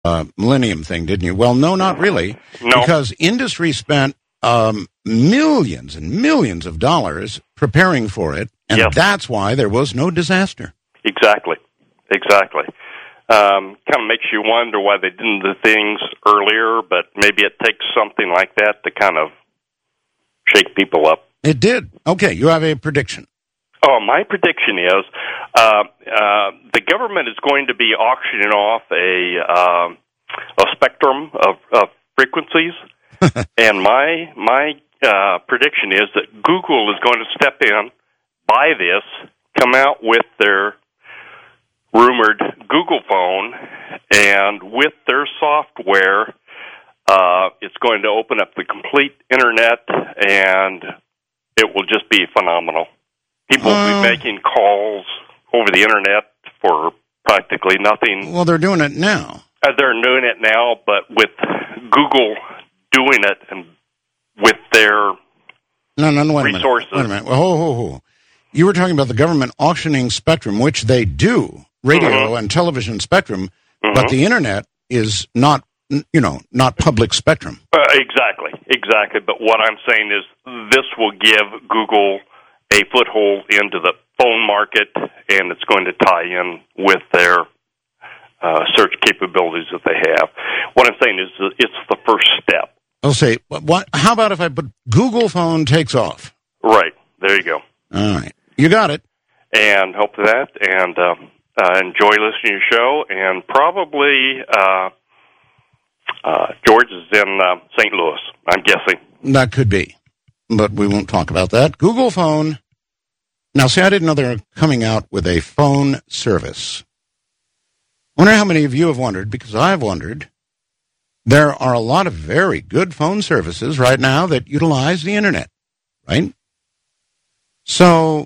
Millennium thing, didn't you? Well, no, not really. No. Because industry spent millions and millions of dollars preparing for it, and Yes. that's why there was no disaster. Exactly. Kind of makes you wonder why they didn't do things earlier, but maybe it takes something like that to kind of shake people up. It did. Okay, you have a prediction. Oh, my prediction is the government is going to be auctioning off a spectrum of frequencies, and my prediction is that Google is going to step in, buy this, come out with their rumored Google phone, and with their software, it's going to open up the complete internet, and it will just be phenomenal. People will be making calls over the internet for practically nothing. Well, they're doing it now. They're doing it now, but with Google doing it and with their resources. Wait a minute. Well, ho. You were talking about the government auctioning spectrum, which they do, radio and television spectrum, but the internet is not, not public spectrum. Exactly. But what I'm saying is this will give Google a foothold into the phone market, and it's going to tie in with their search capabilities that they have. What I'm saying is it's the first step. I'll say, how about if I put Google phone takes off? Right. There you go. All right. You got it. And hope for that, and enjoy listening to your show, and probably George is in St. Louis, I'm guessing. That could be, but we won't talk about that. Google phone. Now, see, I didn't know they were coming out with a phone service. I wonder how many of you have wondered, because I've wondered. There are a lot of very good phone services right now that utilize the internet, right? So,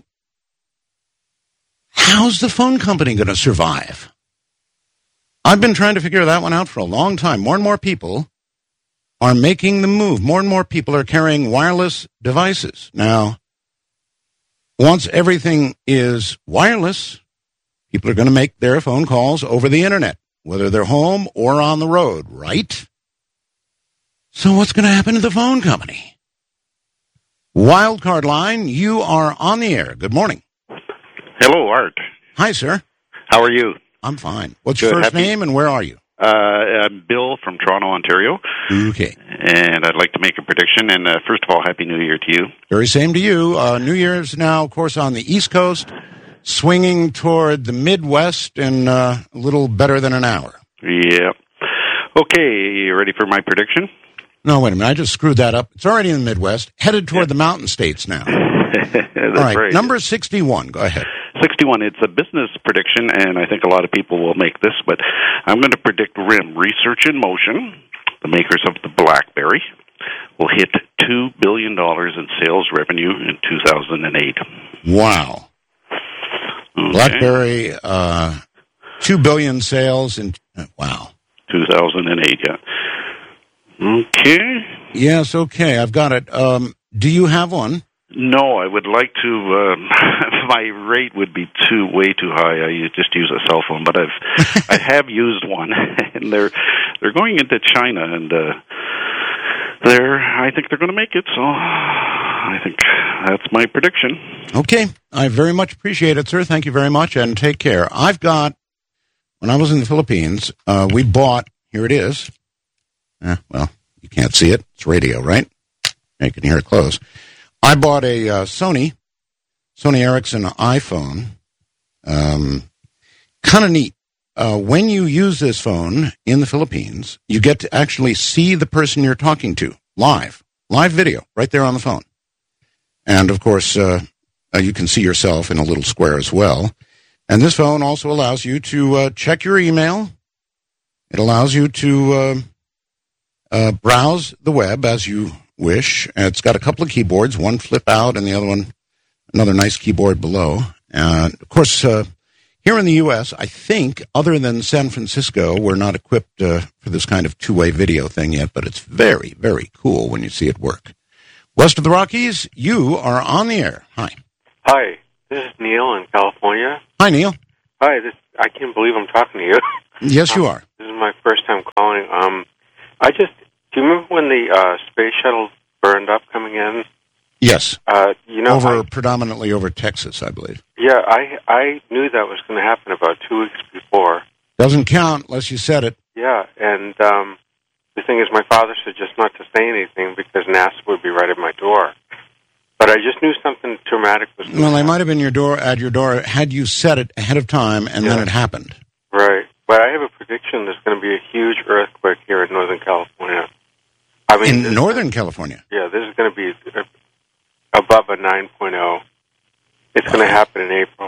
how's the phone company going to survive? I've been trying to figure that one out for a long time. More and more people are making the move. More and more people are carrying wireless devices. Now, once everything is wireless, people are going to make their phone calls over the internet, whether they're home or on the road, right? So what's going to happen to the phone company? Wildcard line, you are on the air. Good morning. Hello, Art. Hi, sir. How are you? I'm fine. What's your first name and where are you? I'm Bill from Toronto, Ontario. Okay. And I'd like to make a prediction. And first of all, Happy New Year to you. Very same to you. New Year's now, of course, on the East Coast, swinging toward the Midwest in a little better than an hour. Yeah. Okay, you ready for my prediction? No, wait a minute. I just screwed that up. It's already in the Midwest, headed toward the mountain states now. That's all right, right. Number 61. Go ahead. 61, it's a business prediction, and I think a lot of people will make this, but I'm going to predict RIM, Research in Motion, the makers of the BlackBerry, will hit $2 billion in sales revenue in 2008. Wow. Okay. BlackBerry, $2 billion sales in, wow. 2008, yeah. Okay. Yes, okay, I've got it. Do you have one? No, I would like to. My rate would be way too high. I just use a cell phone, but I have used one, and they're going into China, and I think they're going to make it. So I think that's my prediction. Okay, I very much appreciate it, sir. Thank you very much, and take care. I've got. When I was in the Philippines, we bought. Here it is. Well, you can't see it. It's radio, right? You can hear it close. I bought a Sony Ericsson iPhone. Kind of neat. When you use this phone in the Philippines, you get to actually see the person you're talking to live video right there on the phone. And, of course, you can see yourself in a little square as well. And this phone also allows you to check your email. It allows you to browse the web as you wish. It's got a couple of keyboards, one flip out and the other one, another nice keyboard below. And, of course, here in the U.S., I think, other than San Francisco, we're not equipped for this kind of two-way video thing yet, but it's very, very cool when you see it work. West of the Rockies, you are on the air. Hi. Hi, this is Neil in California. Hi, Neil. Hi, I can't believe I'm talking to you. Yes, you are. This is my first time calling. Do you remember when the space shuttle burned up coming in? Yes. Predominantly over Texas, I believe. Yeah, I knew that was going to happen about 2 weeks before. Doesn't count unless you said it. Yeah, and the thing is, my father said just not to say anything because NASA would be right at my door. But I just knew something traumatic was going to happen. Well, they might have been at your door had you said it ahead of time, and then it happened. Right. But I have a prediction there's going to be a huge earthquake here in Northern California. In Northern California? Yeah, this is going to be above a 9.0. It's going to happen in April.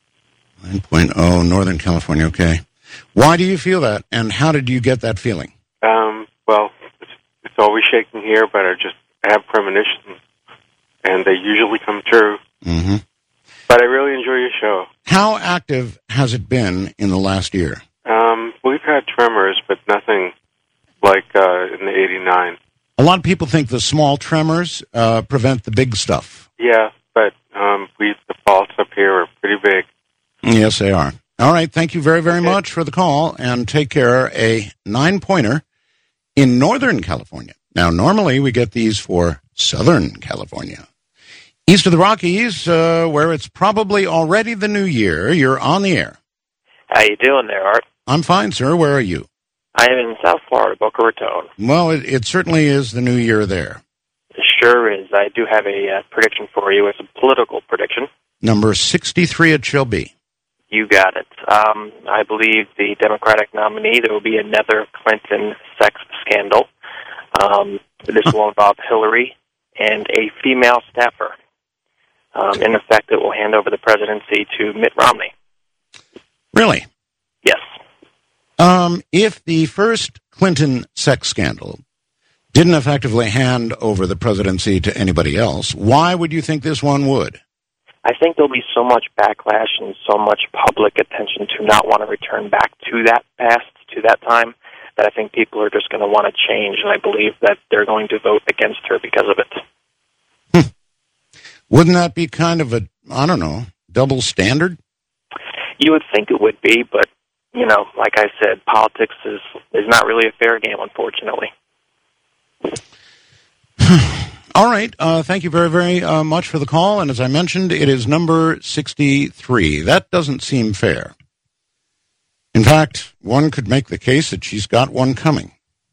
9.0, Northern California, okay. Why do you feel that, and how did you get that feeling? Well, it's always shaking here, but I have premonitions, and they usually come true. Mm-hmm. But I really enjoy your show. How active has it been in the last year? We've had tremors, but nothing like in the 89. A lot of people think the small tremors prevent the big stuff. Yeah, but the faults up here are pretty big. Yes, they are. All right, thank you very, very much for the call, and take care. A 9-pointer in Northern California. Now, normally we get these for Southern California. East of the Rockies, where it's probably already the new year, you're on the air. How you doing there, Art? I'm fine, sir. Where are you? I am in South Florida, Boca Raton. Well, it certainly is the new year there. It sure is. I do have a prediction for you. It's a political prediction. Number 63 it shall be. You got it. I believe the Democratic nominee, there will be another Clinton sex scandal. This will involve Hillary and a female staffer. In effect, it will hand over the presidency to Mitt Romney. Really? Yes. If the first Clinton sex scandal didn't effectively hand over the presidency to anybody else, why would you think this one would? I think there'll be so much backlash and so much public attention to not want to return back to that past, to that time, that I think people are just going to want to change, and I believe that they're going to vote against her because of it. Wouldn't that be kind of a, I don't know, double standard? You would think it would be, but, you know, like I said, politics is not really a fair game, unfortunately. All right. Thank you very, very much for the call. And as I mentioned, it is number 63. That doesn't seem fair. In fact, one could make the case that she's got one coming.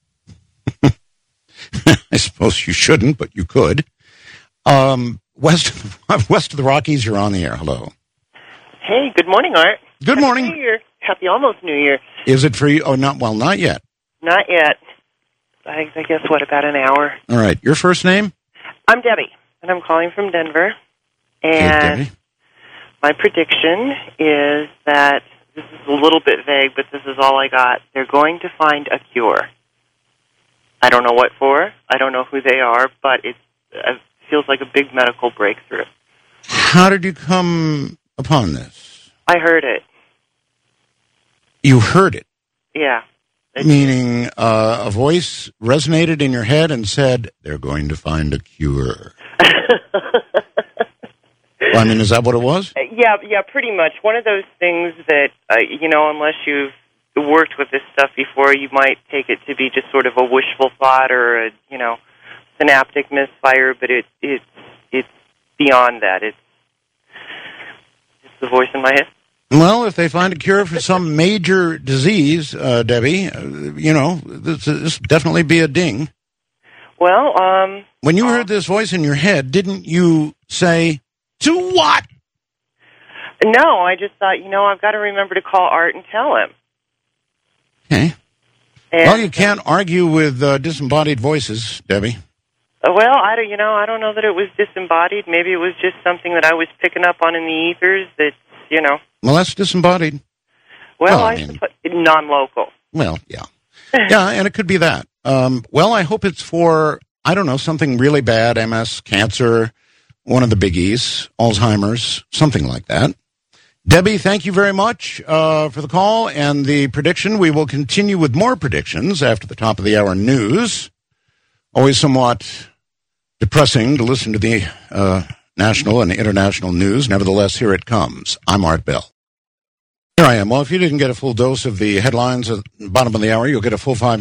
I suppose you shouldn't, but you could. West of the Rockies, you're on the air. Hello. Hey, good morning, Art. Good morning. Happy New Year. Happy almost New Year. Is it for you? Oh, not yet. Not yet. I guess, about an hour. All right. Your first name? I'm Debbie, and I'm calling from Denver. And Debbie. My prediction is that, this is a little bit vague, but this is all I got. They're going to find a cure. I don't know what for. I don't know who they are, but it feels like a big medical breakthrough. How did you come upon this? I heard it. You heard it? Yeah. Meaning a voice resonated in your head and said, they're going to find a cure. Well, I mean, is that what it was? Yeah, pretty much. One of those things that, unless you've worked with this stuff before, you might take it to be just sort of a wishful thought or a, synaptic misfire, but it's beyond that. It's the voice in my head. Well, if they find a cure for some major disease, Debbie, this definitely be a ding. Well, when you heard this voice in your head, didn't you say, to what? No, I just thought, I've got to remember to call Art and tell him. Okay. And, well, you can't argue with disembodied voices, Debbie. Well, I don't know that it was disembodied. Maybe it was just something that I was picking up on in the ethers that, Well, that's disembodied. Well, I suppose non-local. Well, yeah. Yeah, and it could be that. Well, I hope it's for, I don't know, something really bad, MS, cancer, one of the biggies, Alzheimer's, something like that. Debbie, thank you very much for the call and the prediction. We will continue with more predictions after the top of the hour news. Always somewhat depressing to listen to the national and international news. Nevertheless, here it comes. I'm Art Bell. Here I am. Well, if you didn't get a full dose of the headlines at the bottom of the hour, you'll get a full 5